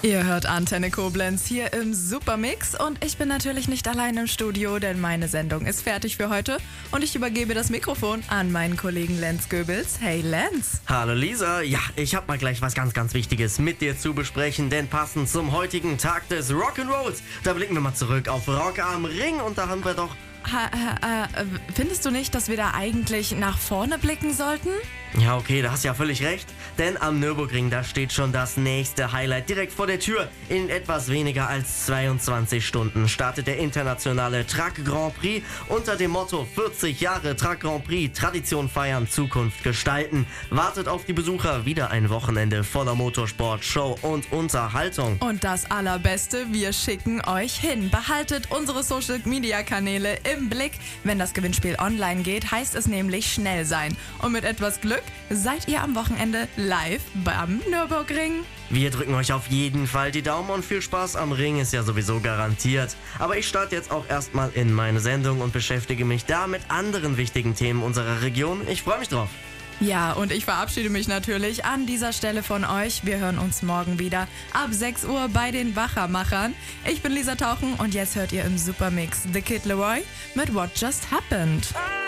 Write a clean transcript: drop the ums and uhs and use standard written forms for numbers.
Ihr hört Antenne Koblenz hier im Supermix und ich bin natürlich nicht allein im Studio, denn meine Sendung ist fertig für heute und ich übergebe das Mikrofon an meinen Kollegen Lenz Goebels. Hey Lenz! Hallo Lisa, ja, ich hab mal gleich was ganz Wichtiges mit dir zu besprechen, denn passend zum heutigen Tag des Rock'n'Rolls, da blicken wir mal zurück auf Rock am Ring und da haben wir doch... Findest du nicht, dass wir da eigentlich nach vorne blicken sollten? Ja, okay, da hast du ja völlig recht. Denn am Nürburgring, da steht schon das nächste Highlight direkt vor der Tür. In etwas weniger als 22 Stunden startet der internationale Truck Grand Prix unter dem Motto 40 Jahre Truck Grand Prix, Tradition feiern, Zukunft gestalten. Wartet auf die Besucher wieder ein Wochenende voller Motorsport, Show und Unterhaltung. Und das Allerbeste, wir schicken euch hin. Behaltet unsere Social-Media-Kanäle im Blick. Wenn das Gewinnspiel online geht, heißt es nämlich schnell sein. Und mit etwas Glück seid ihr am Wochenende live beim Nürburgring. Wir drücken euch auf jeden Fall die Daumen und viel Spaß am Ring ist ja sowieso garantiert. Aber ich starte jetzt auch erstmal in meine Sendung und beschäftige mich da mit anderen wichtigen Themen unserer Region. Ich freue mich drauf. Ja, und ich verabschiede mich natürlich an dieser Stelle von euch. Wir hören uns morgen wieder ab 6 Uhr bei den Wachermachern. Ich bin Lisa Tauchen und jetzt hört ihr im Supermix The Kid Leroy mit What Just Happened.